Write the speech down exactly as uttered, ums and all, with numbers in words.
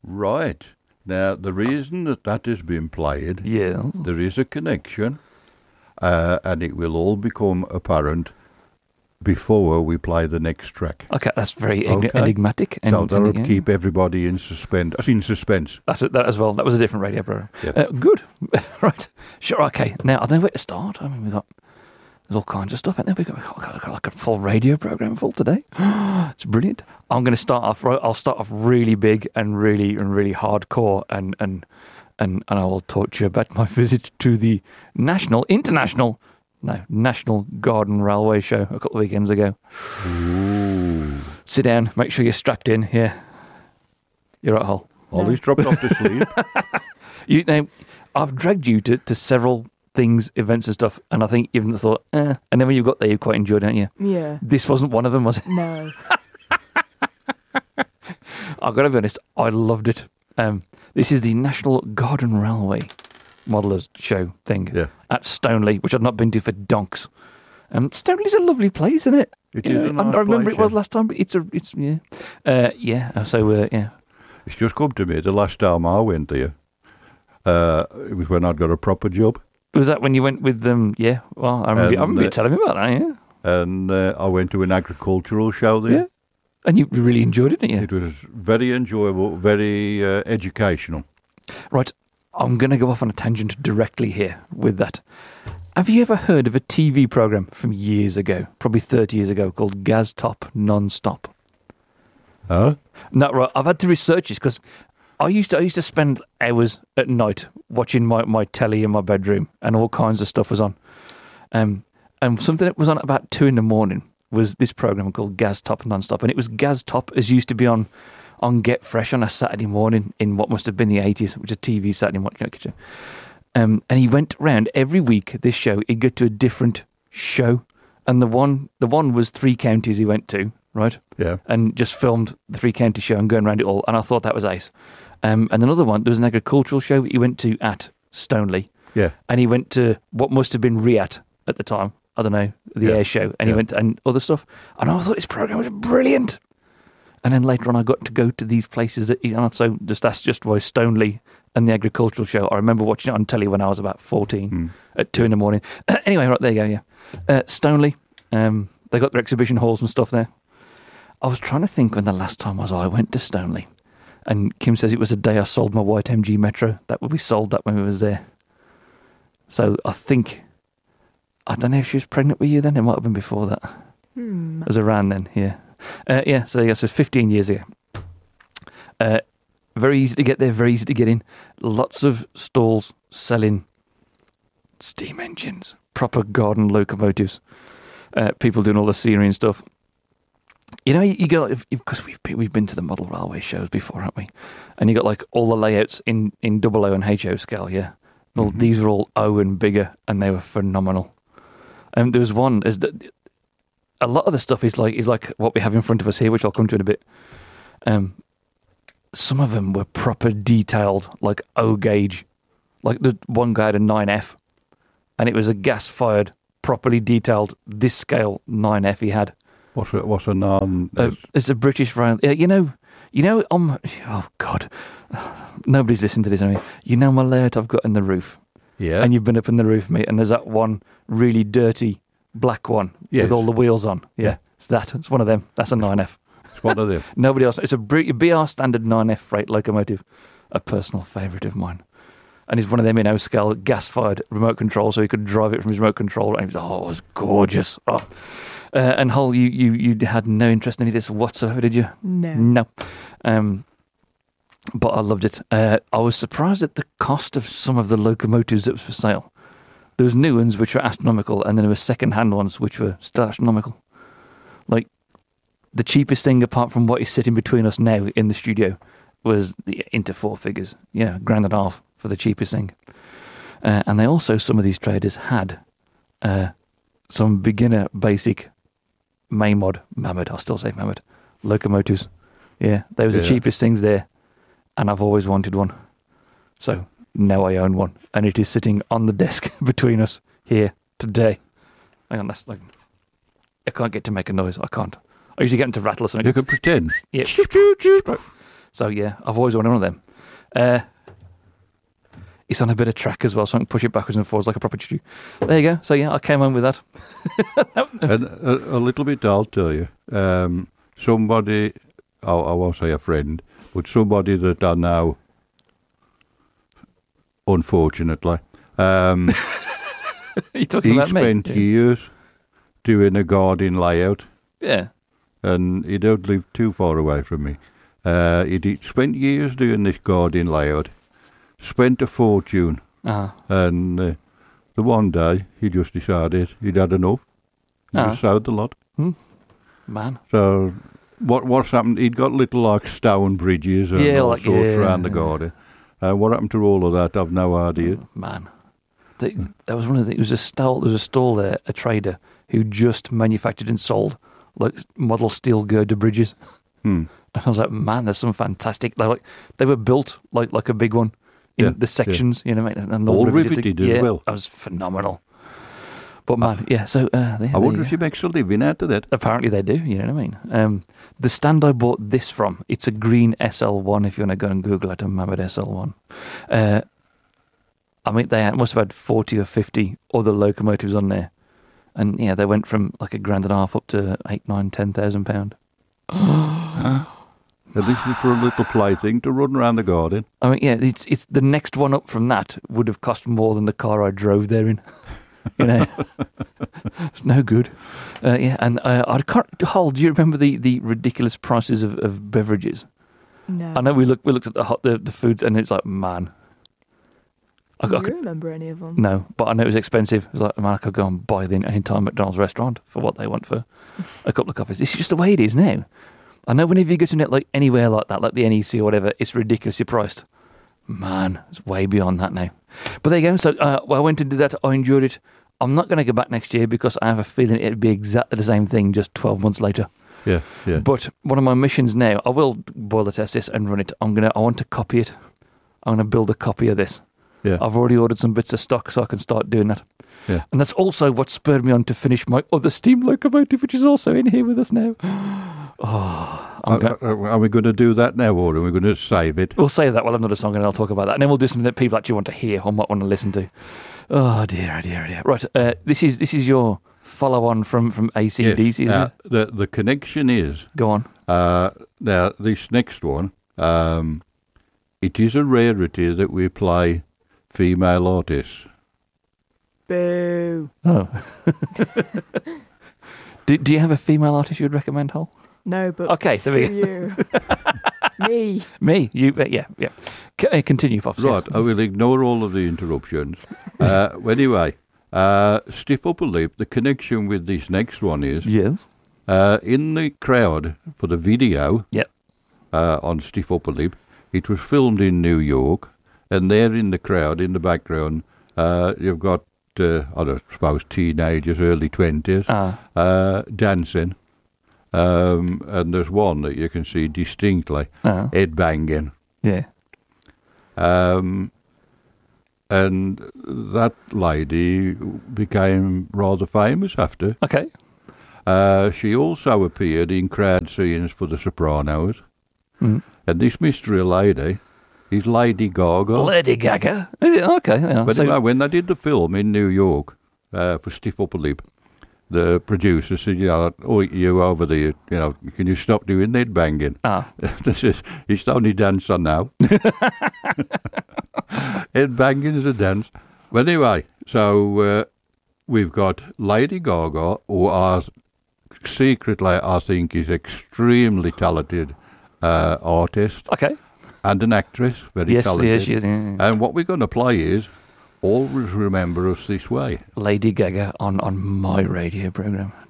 Right. Now, the reason that that is being played, Yeah. there is a connection, uh, and it will all become apparent before we play the next track. Okay, that's very en- Okay. enigmatic. And, So that'll and, yeah. keep everybody in suspense. In suspense. That's it, that as well. That was a different radio program. Yep. Uh, good. Right. Sure. Okay. Now, I don't know where to start. I mean, we got there's all kinds of stuff, haven't there? We've got, we've got, we've got like a full radio program full today. It's brilliant. I'm going to start off. right- I'll start off really big and really and really hardcore, and and and and I will talk to you about my visit to the national, international, no, National Garden Railway show a couple of weekends ago. Ooh. Sit down. Make sure you're strapped in. Yeah. You're at Hull. Ollie's dropped off to sleep. You know, I've dragged you to, to several things, events and stuff, and I think you've thought, eh. And then when you got there, you quite enjoyed it, haven't you? Yeah. This wasn't one of them, was it? No. I've got to be honest, I loved it. Um, this is the National Garden Railway Modelers Show thing Yeah. at Stoneleigh, which I've not been to for donks. Um, Stoneley's a lovely place, isn't it? It You is know, a nice I remember place, it was yeah. last time, but it's a, it's yeah, uh, yeah. So uh, yeah, It's just come to me, the last time I went there, uh, it was when I'd got a proper job. was that when you went with them? Yeah, well, I remember, I And, remember you uh, telling me about that. Yeah, And uh, I went to an agricultural show there. yeah, and you really enjoyed it, didn't you? It was very enjoyable, very uh, educational. Right, I'm going to go off on a tangent directly here with that. Have you ever heard of a T V program from years ago, probably thirty years ago, called Gaz Top Non-Stop? Huh? No, right. I've had to research this because I used to I used to spend hours at night watching my, my telly in my bedroom, and all kinds of stuff was on. Um, and something that was on at about two in the morning was this program called Gaz Top Non-Stop, and it was Gaz Top as used to be on on Get Fresh on a Saturday morning in what must have been the eighties, which is T V Saturday morning. Um, and he went round every week. This show, he'd go to a different show, and the one the one was three counties he went to, right? Yeah. And just filmed the three county show and going around it all. And I thought that was ace. Um, and another one, there was an agricultural show he went to at Stoneleigh, Yeah. and he went to what must have been Riat at the time. I don't know, the Yeah. air show, and he Yeah. went to, and other stuff. And I thought this program was brilliant. And then later on, I got to go to these places that, he, and so just that's just why Stoneleigh and the agricultural show. I remember watching it on telly when I was about fourteen Hmm. at two in the morning. Anyway, right there you go. Yeah, uh, Stoneleigh. Um, they got their exhibition halls and stuff there. I was trying to think when the last time was I went to Stoneleigh, and Kim says it was the day I sold my white M G Metro. That we sold that when we was there. So I think I don't know if she was pregnant with you then. It might have been before that. Hmm. It was around then. Yeah, uh, yeah. So yeah, so it's fifteen years ago. Uh, very easy to get there. Very easy to get in. Lots of stalls selling steam engines, proper garden locomotives. Uh, people doing all the scenery and stuff. You know, you, you go because we've been, we've been to the model railway shows before, haven't we? And you got like all the layouts in in double O and H O scale, yeah. Well, Mhm. these were all O and bigger, and they were phenomenal. And um, there was one is that a lot of the stuff is like is like what we have in front of us here, which I'll come to in a bit. Um, some of them were proper detailed, like O gauge. Like the one guy had a nine F, and it was a gas fired, properly detailed this scale nine F he had. What's a, what's a non... Uh, it's a British rail. Yeah, you know, you know. Um, oh God, nobody's listening to this anyway. You know my layout I've got in the roof, yeah. and you've been up in the roof, mate. And there's that one really dirty black one Yes. with all the wheels on. Yeah, Yeah. it's that. It's one of them. That's a nine F. It's one of them. Nobody else. It's a Br- B R standard nine F freight locomotive, a personal favourite of mine. And he's one of them in O scale, gas fired, remote control, so he could drive it from his remote control. And he was, oh, it was gorgeous. Oh. Uh, and Hull, you, you you had no interest in any of this whatsoever, did you? No. No. Um, but I loved it. Uh, I was surprised at the cost of some of the locomotives that was for sale. There was new ones which were astronomical, and then there were second-hand ones which were still astronomical. Like, the cheapest thing, apart from what is sitting between us now in the studio, was the into four figures. Yeah, grand and a half for the cheapest thing. Uh, and they also, some of these traders had uh, some beginner basic Maymod, Mammoth, I'll still say Mammoth, locomotives. Yeah, they was Yeah. the cheapest things there, and I've always wanted one. So now I own one, and it is sitting on the desk between us here today. Hang on, that's like, I can't get to make a noise. I can't. I usually get them to rattle or something. You can pretend. Yeah. So yeah, I've always wanted one of them. Uh, it's on a bit of track as well, so I can push it backwards and forwards like a proper choo-choo. There you go. So yeah, I came home with that. And a, a little bit, I'll tell you. Um, somebody, I, I won't say a friend, but somebody that I know, unfortunately, um, you talking he about me? spent Yeah. years doing a garden layout, Yeah. and he don't live too far away from me. Uh, he did, spent years doing this garden layout, spent a fortune, Ah. and uh, the one day he just decided he'd had enough. He Ah. just sold the lot. Hmm. Man. So what what's happened? He'd got little like stone bridges and Yeah, all like- sorts yeah, around the yeah. garden. Uh, what happened to all of that? I've no idea. Man. They, that was one of the. It was a stall. There was a stall there, a trader who just manufactured and sold like model steel girder bridges. Hmm. And I was like, man, there's some fantastic. They like they were built like like a big one in Yeah, the sections, you know, mate, and All riveted riveted to- as yeah, well. That was phenomenal. But man, yeah. So uh, there, I wonder there if you he makes a living out of that. Apparently they do, you know what I mean? Um, the stand I bought this from, it's a green S L one, if you want to go and Google it, a Mammoth S L one. Uh, I mean, they had, must have had forty or fifty other locomotives on there. And yeah, they went from like a grand and a half up to eight, nine, ten thousand pound. And this is for a little plaything to run around the garden. I mean, yeah, it's it's the next one up from that would have cost more than the car I drove there in. You know, it's no good. Uh, yeah, and uh, I can't hold. Do you remember the, the ridiculous prices of, of beverages? No. I know we looked we looked at the hot the, the food and it's like, man, I, Do I you could, remember any of them? no, but I know it was expensive. It was like, man, I could go and buy the anytime McDonald's restaurant for what they want for a couple of coffees. This is just the way it is now. I know whenever you go to net, like anywhere like that, like the N E C or whatever, it's ridiculously priced. Man, it's way beyond that now. But there you go. So uh, well, I went and did that. I enjoyed it. I'm not going to go back next year because I have a feeling it'd be exactly the same thing just twelve months later. Yeah, yeah. But one of my missions now, I will boiler test this and run it. I'm gonna. I want to copy it. I'm gonna build a copy of this. Yeah. I've already ordered some bits of stock so I can start doing that. Yeah. And that's also what spurred me on to finish my other steam locomotive, which is also in here with us now. Oh, I'm Are, going. are- are we going to do that now, or are we going to save it? We'll save that. We'll have another song and I'll talk about that. And then we'll do something that people actually want to hear or might want to listen to. Oh dear, oh dear, oh dear. Right, uh, this is this is your follow-on from, from A C D C, Yes. isn't Uh, it? the the connection is Go on. uh, now this next one. Um, it is a rarity that we play female artists. Boo. Oh. do, do you have a female artist you'd recommend, Hol? No, but Okay, there we screw you. Me. Me? You? Uh, yeah, yeah. C- uh, continue, Pops. yeah. Right, I will ignore all of the interruptions. uh, anyway, uh, stiff upper lip. The connection with this next one is Yes. uh, in the crowd for the video. Yep. Uh, on Stiff Upper Lip. It was filmed in New York, and there in the crowd, in the background, uh, you've got, uh, I don't suppose, teenagers, early twenties, Ah. uh, dancing. Um, and there's one that you can see distinctly, Ah. head banging. Yeah. Um, and that lady became rather famous after. Okay. Uh, she also appeared in crowd scenes for The Sopranos. Mm. And this mystery lady is Lady Gaga. Lady Gaga. Is it? Okay. Yeah. But So- anyway, when they did the film in New York uh, for Stiff Upper Lip, the producer said, you know, oh, you over there, you know, can you stop doing that banging? ah. This is, it's the only dance on now. Head banging is a dance. But anyway, so uh, we've got Lady Gaga, who are secretly, I think, is extremely talented uh, artist Okay. and an actress, very Yes. talented. Yes. Yes. Yeah, yeah. And what we're going to play is Always Remember Us This Way. Lady Gaga on on my radio program.